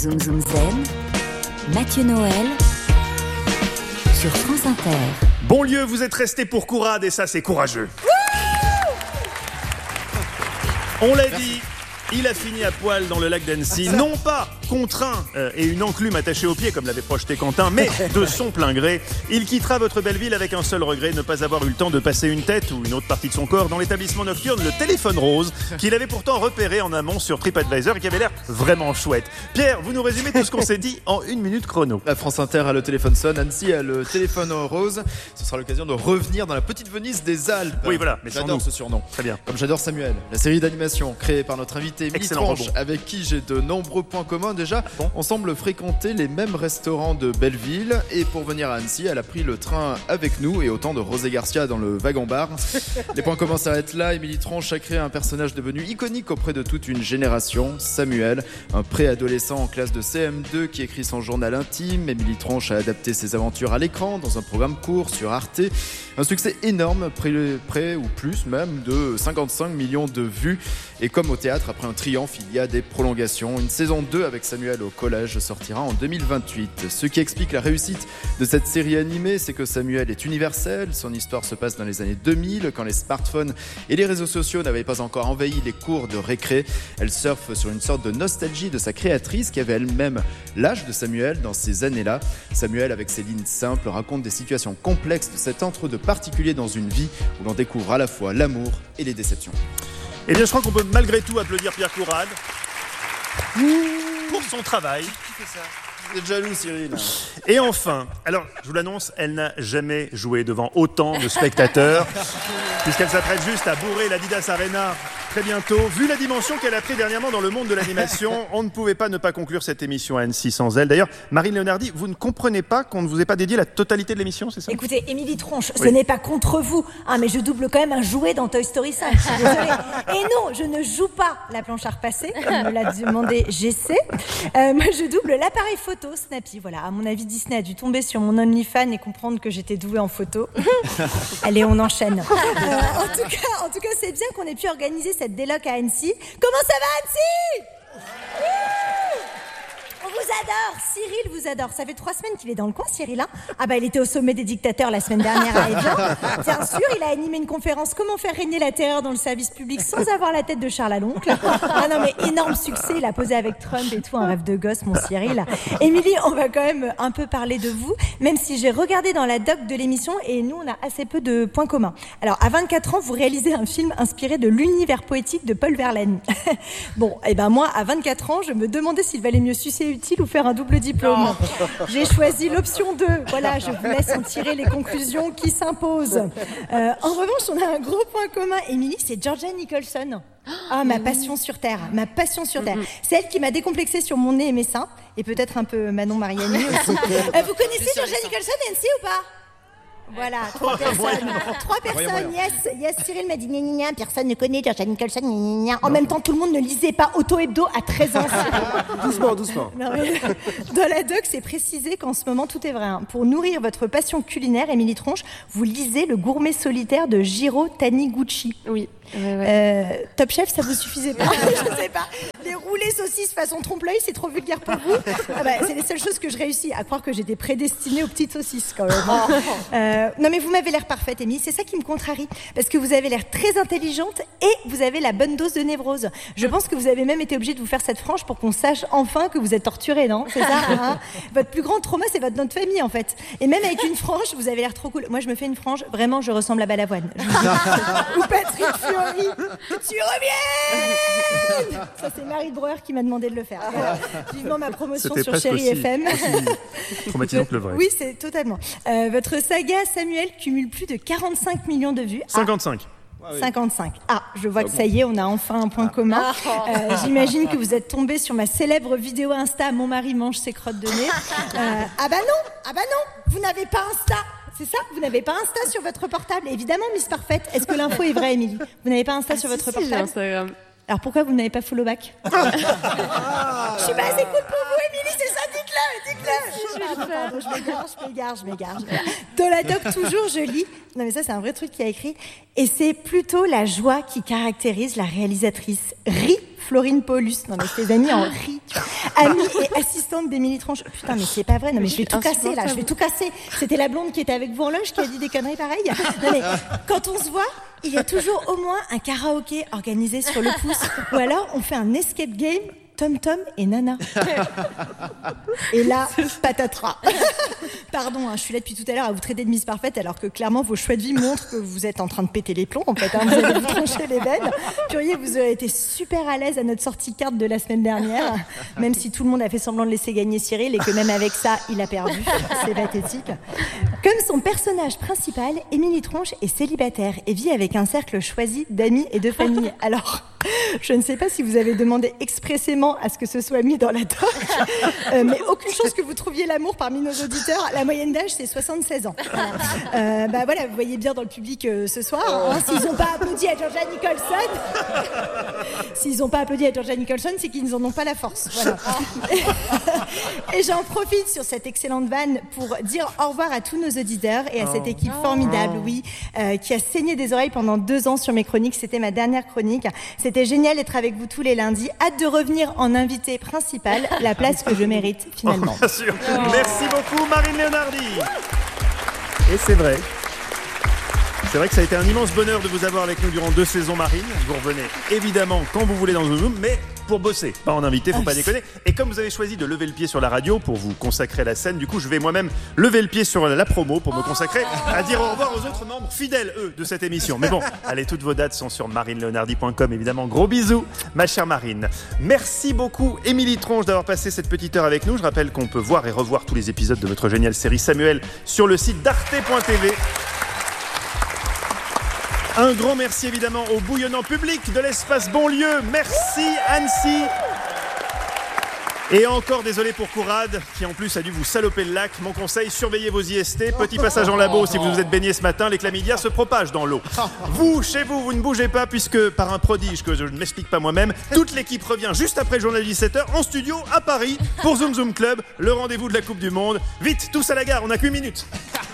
Zoom Zoom Zen, Mathieu Noël sur France Inter. Bonlieu, vous êtes restés pour Courade et ça c'est courageux. On l'a dit, il a fini à poil dans le lac d'Annecy, non pas contraint et une enclume attachée aux pieds comme l'avait projeté Quentin, mais de son plein gré. Il quittera votre belle ville avec un seul regret, ne pas avoir eu le temps de passer une tête ou une autre partie de son corps dans l'établissement nocturne, le téléphone rose, qu'il avait pourtant repéré en amont sur TripAdvisor et qui avait l'air vraiment chouette. Pierre, vous nous résumez tout ce qu'on s'est dit en 1 minute chrono. La France Inter a le téléphone sonne, Annecy a le téléphone rose. Ce sera l'occasion de revenir dans la petite Venise des Alpes. Oui, voilà, mais j'adore ce surnom. Très bien. Comme j'adore Samuel, la série d'animation créée par notre invité Émilie Tronche, avec qui j'ai de nombreux points communs. Déjà, on semble fréquenter les mêmes restaurants de Belleville. Et pour venir à Annecy, elle a pris le train avec nous et autant de Rosé Garcia dans le wagon-bar. Les points communs s'arrêtent là. Émilie Tronche a créé un personnage devenu iconique auprès de toute une génération, Samuel, un préadolescent en classe de CM2 qui écrit son journal intime. Émilie Tronche a adapté ses aventures à l'écran dans un programme court sur Arte. Un succès énorme, près ou plus même de 55 millions de vues. Et comme au théâtre, après un triomphe, il y a des prolongations. Une saison 2 avec Samuel au collège sortira en 2028. Ce qui explique la réussite de cette série animée, c'est que Samuel est universel. Son histoire se passe dans les années 2000, quand les smartphones et les réseaux sociaux n'avaient pas encore envahi les cours de récré. Elle surfe sur une sorte de nostalgie de sa créatrice qui avait elle-même l'âge de Samuel dans ces années-là. Samuel, avec ses lignes simples, raconte des situations complexes de cet entre-deux particulier dans une vie où l'on découvre à la fois l'amour et les déceptions. Eh bien, je crois qu'on peut malgré tout applaudir Pierre Courade pour son travail. Vous êtes jaloux, Cyril. Et enfin, alors je vous l'annonce, elle n'a jamais joué devant autant de spectateurs, puisqu'elle s'apprête juste à bourrer l'Adidas Arena très bientôt. Vu la dimension qu'elle a pris dernièrement dans le monde de l'animation, on ne pouvait pas ne pas conclure cette émission à Annecy sans elle. D'ailleurs, Marine Léonardi, vous ne comprenez pas qu'on ne vous ait pas dédié la totalité de l'émission, c'est ça ? Écoutez, Émilie Tronche, ce n'est pas contre vous, mais je double quand même un jouet dans Toy Story 5, je suis désolée. Et non, je ne joue pas la planche à repasser, comme me l'a demandé GC. Moi, je double l'appareil photo Snappy. Voilà, à mon avis, Disney a dû tomber sur mon OnlyFans et comprendre que j'étais douée en photo. Allez, on enchaîne. En tout cas, c'est bien qu'on ait pu organiser cette déloc à Annecy. Comment ça va, Annecy ? On vous adore, Cyril vous adore. Ça fait 3 semaines qu'il est dans le coin, Cyril. Il était au sommet des dictateurs la semaine dernière à Evian. Bien sûr, il a animé une conférence Comment faire régner la terreur dans le service public sans avoir la tête de Charles à l'oncle. Non mais énorme succès, il a posé avec Trump et tout, un rêve de gosse, mon Cyril. Émilie, on va quand même un peu parler de vous, même si j'ai regardé dans la doc de l'émission et nous on a assez peu de points communs. Alors à 24 ans, vous réalisez un film inspiré de l'univers poétique de Paul Verlaine. Moi à 24 ans, je me demandais s'il valait mieux sucer utile ou faire un double diplôme. J'ai choisi l'option 2. Voilà, je vous laisse en tirer les conclusions qui s'imposent. En revanche, on a un gros point commun. Émilie, c'est Georgia Nicholson. Ma passion sur Terre. Ma passion sur Terre. C'est elle qui m'a décomplexée sur mon nez et mes seins. Et peut-être un peu Manon Mariani aussi. Vous connaissez Georgia Nicholson, Nancy, ou pas ? Voilà, 3 personnes. 3 personnes, yes. Cyril m'a dit gna gna gna, personne ne connaît Georgia Nicholson, gna gna gna. En même temps, tout le monde ne lisait pas Auto Hebdo à 13 ans. Doucement. Non, mais, dans la doc, c'est précisé qu'en ce moment, tout est vrai. Pour nourrir votre passion culinaire, Émilie Tronche, vous lisez Le Gourmet solitaire de Jiro Taniguchi. Oui. Ouais. Top Chef, ça vous suffisait pas? Je sais pas. Les roulés saucisses façon trompe-l'œil, c'est trop vulgaire pour vous? C'est les seules choses que je réussis à croire que j'étais prédestinée aux petites saucisses quand même. Non mais vous m'avez l'air parfaite, Émilie, c'est ça qui me contrarie, parce que vous avez l'air très intelligente et vous avez la bonne dose de névrose. Je pense que vous avez même été obligée de vous faire cette frange pour qu'on sache enfin que vous êtes torturée, non? C'est ça, Votre plus grand trauma, c'est votre nom de famille en fait. Et même avec une frange, vous avez l'air trop cool. Moi, je me fais une frange, vraiment, je ressemble à Balavoine. Ou Patrick Fiori. Tu reviens! Ça, c'est Marie de Brouwer qui m'a demandé de le faire. Voilà. Vivement ma promotion sur Chérie FM. Traumatisant que le vrai. Oui, c'est totalement. Votre saga Samuel cumule plus de 45 millions de vues. 55. 55. Je vois que ça y est, on a enfin un point commun. J'imagine que vous êtes tombé sur ma célèbre vidéo Insta Mon mari mange ses crottes de nez. Ah bah non, vous n'avez pas Insta. C'est ça? Vous n'avez pas Insta sur votre portable? Évidemment, Miss Parfaite. Est-ce que l'info est vraie, Émilie? Vous n'avez pas Insta sur votre portable? J'ai Instagram. Alors pourquoi vous n'avez pas follow back? Je suis pas assez cool pour vous, Émilie, c'est ça, dites-le! Dites-le. Pardon, je m'égare. Dans la doc, toujours, je lis. Non, mais ça, c'est un vrai truc qu'il a écrit. Et c'est plutôt la joie qui caractérise la réalisatrice. Florine Paulus. Non, mais je t'ai mis en riz. Amie et assistante d'Émilie Tronche. Putain, mais c'est pas vrai. Non, mais je vais tout casser, là. C'était la blonde qui était avec vous en loge qui a dit des conneries pareilles. Non, mais quand on se voit, il y a toujours au moins un karaoké organisé sur le pouce. Ou alors, on fait un escape game. Tom et Nana. Et là, patatras. Pardon, je suis là depuis tout à l'heure à vous traiter de Miss Parfaite alors que clairement vos choix de vie montrent que vous êtes en train de péter les plombs en fait. Vous allez vous trancher les veines. Purier, vous avez été super à l'aise à notre sortie carte de la semaine dernière, même si tout le monde a fait semblant de laisser gagner Cyril et que même avec ça, il a perdu. C'est pathétique. Comme son personnage principal, Émilie Tronche est célibataire et vit avec un cercle choisi d'amis et de famille. Alors, je ne sais pas si vous avez demandé expressément à ce que ce soit mis dans la doc, mais aucune chance que vous trouviez l'amour parmi nos auditeurs. La moyenne d'âge, c'est 76 ans. Voilà. Voilà, vous voyez bien dans le public ce soir. S'ils n'ont pas applaudi à Georgia Nicholson, c'est qu'ils n'en ont pas la force. Voilà. Et j'en profite sur cette excellente vanne pour dire au revoir à tous nos auditeurs et à cette équipe formidable, qui a saigné des oreilles pendant 2 ans sur mes chroniques. C'était ma dernière chronique. C'était génial d'être avec vous tous les lundis. Hâte de revenir en invité principal, la place que je mérite finalement. Bien sûr. Merci beaucoup Marine Leonardi. Et c'est vrai que ça a été un immense bonheur de vous avoir avec nous durant 2 saisons, Marine. Vous revenez évidemment quand vous voulez dans Zoom, mais pour bosser, pas en invité, faut pas déconner. Et comme vous avez choisi de lever le pied sur la radio pour vous consacrer à la scène, du coup je vais moi-même lever le pied sur la promo pour me consacrer à dire au revoir aux autres membres fidèles, eux, de cette émission. Mais bon, allez, toutes vos dates sont sur marineleonardi.com, évidemment. Gros bisous, ma chère Marine. Merci beaucoup, Émilie Tronche, d'avoir passé cette petite heure avec nous. Je rappelle qu'on peut voir et revoir tous les épisodes de votre géniale série Samuel sur le site d'arte.tv. Un grand merci évidemment au bouillonnant public de l'espace Bonlieu. Merci Annecy. Et encore désolé pour Courade, qui en plus a dû vous saloper le lac. Mon conseil, surveillez vos IST. Petit passage en labo, si vous vous êtes baigné ce matin, les chlamydia se propagent dans l'eau. Vous, chez vous, vous ne bougez pas, puisque par un prodige que je ne m'explique pas moi-même, toute l'équipe revient juste après le journal de 17h en studio à Paris pour Zoom Zoom Club, le rendez-vous de la Coupe du Monde. Vite, tous à la gare, on n'a que 8 minutes.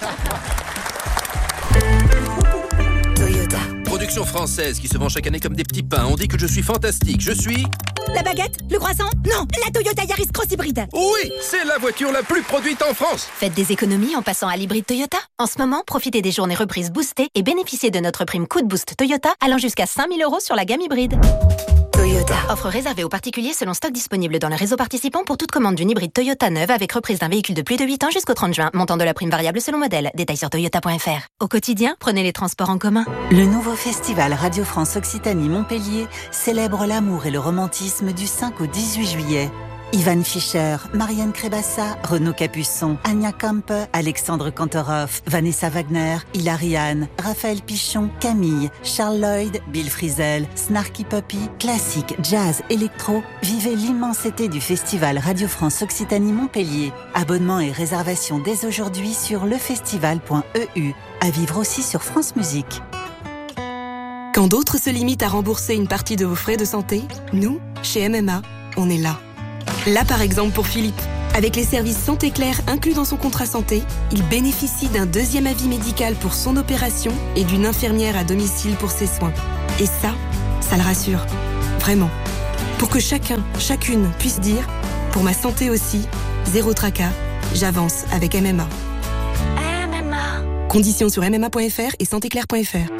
Production française qui se vend chaque année comme des petits pains. On dit que je suis fantastique. Je suis... La baguette? Le croissant? Non, la Toyota Yaris Cross Hybride. Oui, c'est la voiture la plus produite en France. Faites des économies en passant à l'hybride Toyota. En ce moment, profitez des journées reprises boostées et bénéficiez de notre prime Coup de Boost Toyota allant jusqu'à 5 000 € sur la gamme hybride. Toyota. Offre réservée aux particuliers selon stock disponible dans le réseau participant pour toute commande d'une hybride Toyota neuve avec reprise d'un véhicule de plus de 8 ans jusqu'au 30 juin. Montant de la prime variable selon modèle. Détails sur toyota.fr. Au quotidien, prenez les transports en commun. Le nouveau festival Radio France Occitanie Montpellier célèbre l'amour et le romantisme du 5 au 18 juillet. Ivan Fischer, Marianne Crébassa, Renaud Capuçon, Anya Kampe, Alexandre Kantorov, Vanessa Wagner, Hilary Hahn, Raphaël Pichon, Camille, Charles Lloyd, Bill Frisell, Snarky Puppy, classique, jazz, électro. Vivez l'immensité du festival Radio France Occitanie Montpellier. Abonnement et réservation dès aujourd'hui sur lefestival.eu. À vivre aussi sur France Musique. Quand d'autres se limitent à rembourser une partie de vos frais de santé, nous, chez MMA, on est là. Là, par exemple, pour Philippe. Avec les services Santé Claire inclus dans son contrat santé, il bénéficie d'un 2e avis médical pour son opération et d'une infirmière à domicile pour ses soins. Et ça le rassure. Vraiment. Pour que chacun, chacune puisse dire « Pour ma santé aussi, zéro tracas, j'avance avec MMA ». MMA. Conditions sur mma.fr et santéclaire.fr.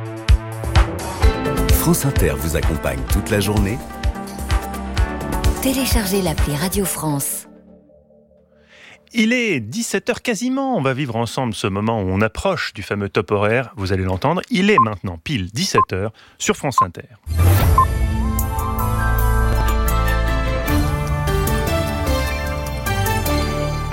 France Inter vous accompagne toute la journée. Téléchargez l'appli Radio France. Il est 17h quasiment. On va vivre ensemble ce moment où on approche du fameux top horaire. Vous allez l'entendre. Il est maintenant pile 17h sur France Inter.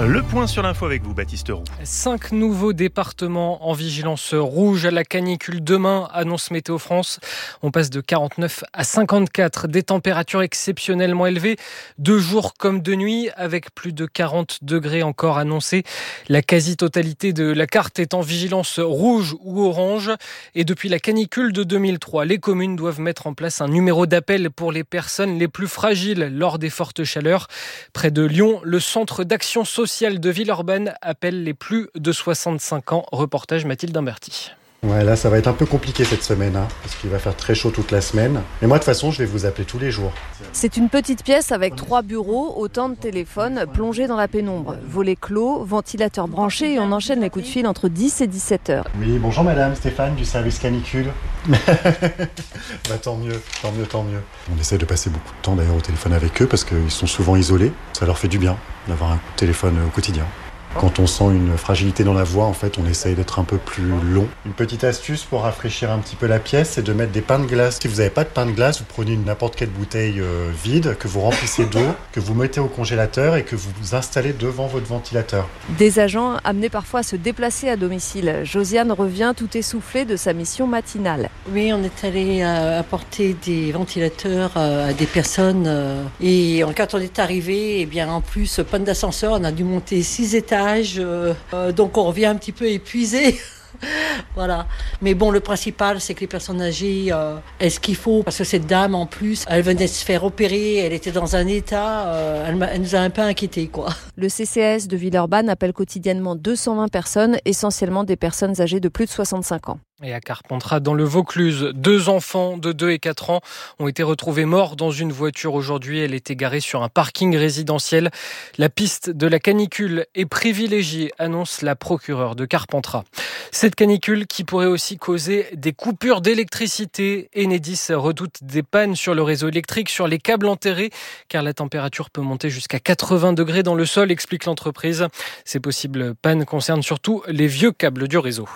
Le point sur l'info avec vous, Baptiste Roux. 5 nouveaux départements en vigilance rouge à la canicule demain, annonce Météo France. On passe de 49 à 54, des températures exceptionnellement élevées, de jour comme de nuit, avec plus de 40 degrés encore annoncés. La quasi-totalité de la carte est en vigilance rouge ou orange. Et depuis la canicule de 2003, les communes doivent mettre en place un numéro d'appel pour les personnes les plus fragiles lors des fortes chaleurs. Près de Lyon, le centre d'action sociale de Villeurbanne appelle les plus de 65 ans. Reportage Mathilde Imberti. Ouais, là ça va être un peu compliqué cette semaine, parce qu'il va faire très chaud toute la semaine. Mais moi de toute façon je vais vous appeler tous les jours. C'est une petite pièce avec 3 bureaux, autant de téléphones plongés dans la pénombre. Volets clos, ventilateur branché et on enchaîne les coups de fil entre 10 et 17 heures. Oui, bonjour madame, Stéphane du service canicule. Tant mieux. On essaie de passer beaucoup de temps d'ailleurs au téléphone avec eux parce qu'ils sont souvent isolés. Ça leur fait du bien d'avoir un coup de téléphone au quotidien. Quand on sent une fragilité dans la voix, en fait, on essaye d'être un peu plus long. Une petite astuce pour rafraîchir un petit peu la pièce, c'est de mettre des pains de glace. Si vous n'avez pas de pain de glace, vous prenez n'importe quelle bouteille vide, que vous remplissez d'eau, que vous mettez au congélateur et que vous vous installez devant votre ventilateur. Des agents amenés parfois à se déplacer à domicile. Josiane revient tout essoufflée de sa mission matinale. Oui, on est allé apporter des ventilateurs à des personnes. Et quand on est arrivé, eh bien, en plus, panne d'ascenseur, on a dû monter 6 étages. Donc on revient un petit peu épuisé. Voilà. Mais bon, le principal, c'est que les personnes âgées aient ce qu'il faut. Parce que cette dame, en plus, elle venait de se faire opérer. Elle était dans un état. Elle nous a un peu inquiétés, quoi. Le CCAS de Villeurbanne appelle quotidiennement 220 personnes, essentiellement des personnes âgées de plus de 65 ans. Et à Carpentras, dans le Vaucluse, 2 enfants de 2 et 4 ans ont été retrouvés morts dans une voiture aujourd'hui. Elle était garée sur un parking résidentiel. La piste de la canicule est privilégiée, annonce la procureure de Carpentras. Cette canicule qui pourrait aussi causer des coupures d'électricité. Enedis redoute des pannes sur le réseau électrique, sur les câbles enterrés, car la température peut monter jusqu'à 80 degrés dans le sol, explique l'entreprise. Ces possibles pannes concernent surtout les vieux câbles du réseau.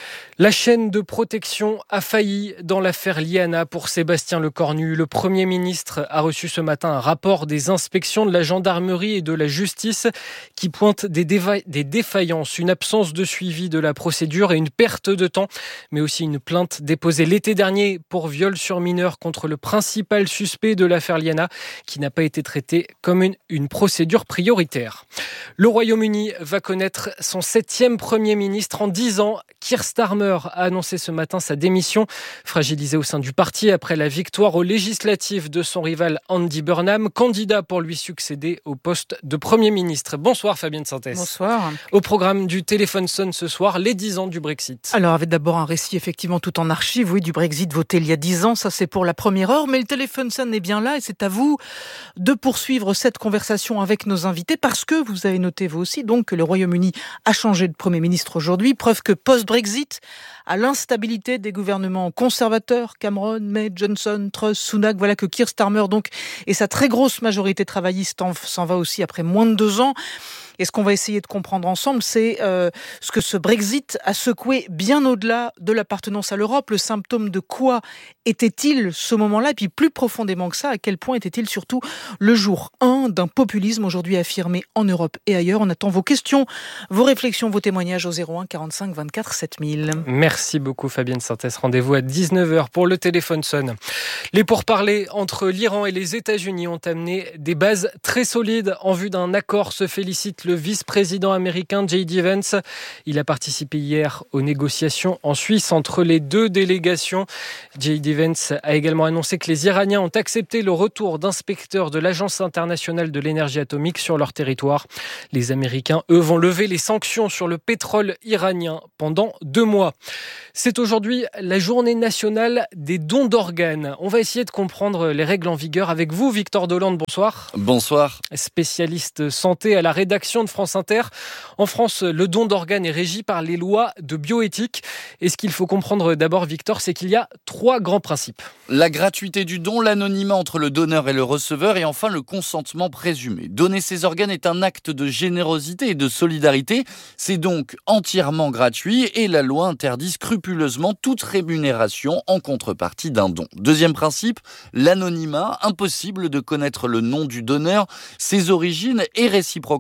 La chaîne de protection a failli dans l'affaire Liana pour Sébastien Lecornu. Le Premier ministre a reçu ce matin un rapport des inspections de la gendarmerie et de la justice qui pointe des défaillances, une absence de suivi de la procédure et une perte de temps, mais aussi une plainte déposée l'été dernier pour viol sur mineur contre le principal suspect de l'affaire Liana qui n'a pas été traité comme une procédure prioritaire. Le Royaume-Uni va connaître son 7e Premier ministre en 10 ans. Keir Starmer a annoncé ce matin sa démission, fragilisé au sein du parti après la victoire aux législatives de son rival Andy Burnham, candidat pour lui succéder au poste de Premier ministre. Bonsoir Fabienne Santès. Bonsoir. Au programme du Téléphone sonne ce soir, les 10 ans du Brexit. Alors avec d'abord un récit effectivement tout en archive, oui, du Brexit voté il y a 10 ans, ça c'est pour la première heure, mais le Téléphone sonne est bien là et c'est à vous de poursuivre cette conversation avec nos invités parce que vous avez noté vous aussi donc que le Royaume-Uni a changé de Premier ministre aujourd'hui, preuve que post-Brexit, à l'instabilité des gouvernements conservateurs, Cameron, May, Johnson, Truss, Sunak, voilà que Keir Starmer donc et sa très grosse majorité travailliste s'en va aussi après moins de 2 ans. Et ce qu'on va essayer de comprendre ensemble, c'est ce que ce Brexit a secoué bien au-delà de l'appartenance à l'Europe. Le symptôme de quoi était-il ce moment-là? Et puis plus profondément que ça, à quel point était-il surtout le jour 1 d'un populisme aujourd'hui affirmé en Europe et ailleurs? On attend vos questions, vos réflexions, vos témoignages au 01 45 24 7000. Merci beaucoup Fabienne Santès. Rendez-vous à 19h pour le Téléphone sonne. Les pourparlers entre l'Iran et les États-Unis ont amené des bases très solides en vue d'un accord, se félicite le vice-président américain J.D. Vance. Il a participé hier aux négociations en Suisse entre les 2 délégations. J.D. Vance a également annoncé que les Iraniens ont accepté le retour d'inspecteurs de l'Agence internationale de l'énergie atomique sur leur territoire. Les Américains, eux, vont lever les sanctions sur le pétrole iranien pendant 2 mois. C'est aujourd'hui la journée nationale des dons d'organes. On va essayer de comprendre les règles en vigueur avec vous, Victor Dolande. Bonsoir. Bonsoir. Spécialiste santé à la rédaction de France Inter. En France, le don d'organes est régi par les lois de bioéthique. Et ce qu'il faut comprendre d'abord, Victor, c'est qu'il y a 3 grands principes. La gratuité du don, l'anonymat entre le donneur et le receveur et enfin le consentement présumé. Donner ses organes est un acte de générosité et de solidarité. C'est donc entièrement gratuit et la loi interdit scrupuleusement toute rémunération en contrepartie d'un don. Deuxième principe, l'anonymat. Impossible de connaître le nom du donneur, ses origines et réciproquement le receveur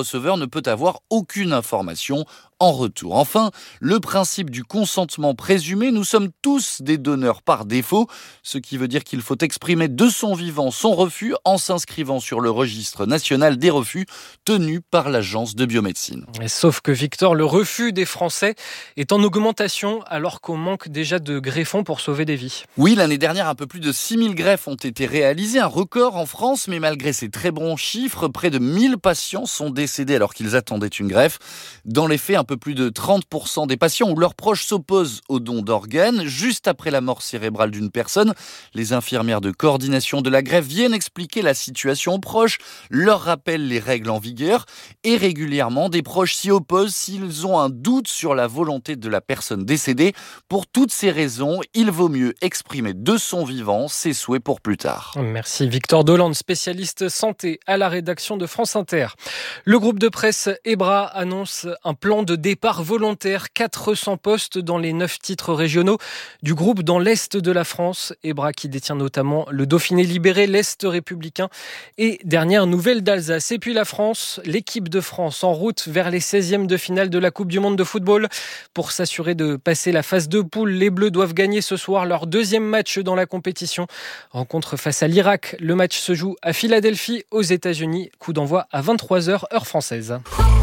receveur ne peut avoir aucune information en retour. Enfin, le principe du consentement présumé, nous sommes tous des donneurs par défaut, ce qui veut dire qu'il faut exprimer de son vivant son refus en s'inscrivant sur le registre national des refus tenu par l'Agence de biomédecine. Sauf que Victor, le refus des Français est en augmentation alors qu'on manque déjà de greffons pour sauver des vies. Oui, l'année dernière, un peu plus de 6000 greffes ont été réalisées, un record en France, mais malgré ces très bons chiffres, près de 1000 patients sont décédés alors qu'ils attendaient une greffe. Dans les faits, un peu plus de 30% des patients ou leurs proches s'opposent au don d'organes. Juste après la mort cérébrale d'une personne, les infirmières de coordination de la greffe viennent expliquer la situation aux proches, leur rappellent les règles en vigueur et régulièrement, des proches s'y opposent s'ils ont un doute sur la volonté de la personne décédée. Pour toutes ces raisons, il vaut mieux exprimer de son vivant ses souhaits pour plus tard. Merci Victor Dolande, spécialiste santé à la rédaction de France Inter. Le groupe de presse EBRA annonce un plan de départ volontaire, 400 postes dans les 9 titres régionaux du groupe dans l'Est de la France. EBRA qui détient notamment le Dauphiné libéré, l'Est républicain et dernière nouvelle d'Alsace. Et puis la France, l'équipe de France en route vers les 16e de finale de la Coupe du Monde de football. Pour s'assurer de passer la phase de poule, les Bleus doivent gagner ce soir leur 2e match dans la compétition. Rencontre face à l'Irak. Le match se joue à Philadelphie, aux États-Unis. Coup d'envoi à 23h, heure française.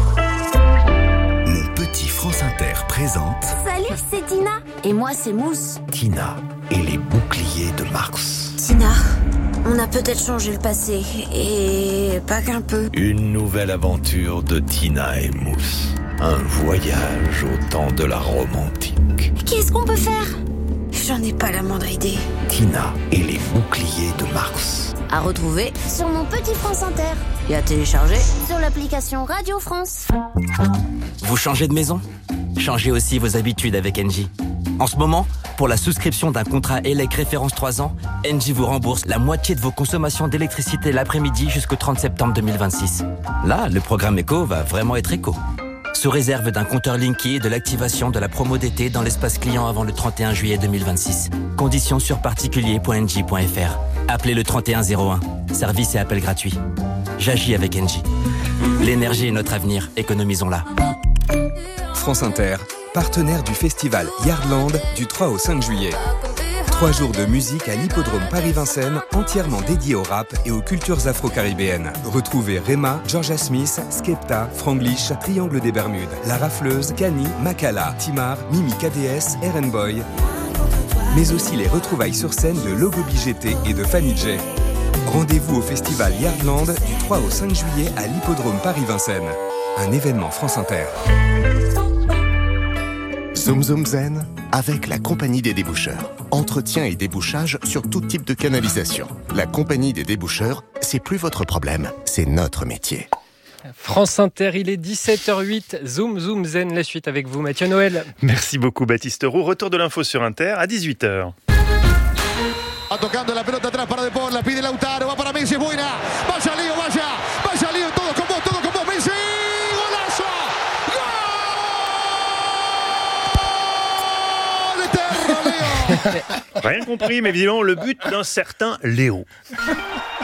Mon petit France Inter présente... Salut, c'est Tina. Et moi, c'est Mousse. Tina et les boucliers de Mars. Tina, on a peut-être changé le passé. Et pas qu'un peu. Une nouvelle aventure de Tina et Mousse. Un voyage au temps de la Rome antique. Qu'est-ce qu'on peut faire ? J'en ai pas la moindre idée. Tina et les boucliers de Mars. À retrouver sur mon petit France Inter. Et à télécharger sur l'application Radio France. Vous changez de maison ? Changez aussi vos habitudes avec Engie. En ce moment, pour la souscription d'un contrat ELEC référence 3 ans, Engie vous rembourse la moitié de vos consommations d'électricité l'après-midi jusqu'au 30 septembre 2026. Là, le programme éco va vraiment être éco. Sous réserve d'un compteur Linky et de l'activation de la promo d'été dans l'espace client avant le 31 juillet 2026. Conditions sur particulier.engie.fr. Appelez le 3101. Service et appel gratuit. J'agis avec Engie. L'énergie est notre avenir. Économisons-la. France Inter, partenaire du festival Yardland du 3 au 5 juillet. 3 jours de musique à l'hippodrome Paris-Vincennes, entièrement dédié au rap et aux cultures afro-caribéennes. Retrouvez Rema, Georgia Smith, Skepta, Franglish, Triangle des Bermudes, La Rafleuse, Kani, Makala, Timar, Mimi KDS, Eren Boy. Mais aussi les retrouvailles sur scène de Logo BGT et de Fanny J. Rendez-vous au festival Yardland du 3 au 5 juillet à l'hippodrome Paris-Vincennes. Un événement France Inter. Zoom Zoom Zen avec la Compagnie des déboucheurs. Entretien et débouchage sur tout type de canalisation. La Compagnie des déboucheurs, c'est plus votre problème, c'est notre métier. France Inter, il est 17h08. Zoom Zoom Zen, la suite avec vous, Mathieu Noël. Merci beaucoup, Baptiste Roux. Retour de l'info sur Inter à 18h. Tocando la pelota atrás para De Paul, la pide Lautaro, va para Messi, es buena. Vaya lío, todo con vos, Messi. ¡Golazo! ¡Gol! ¡Eterno, Léo! Rien compris, mais visiblement le but d'un certain Léo.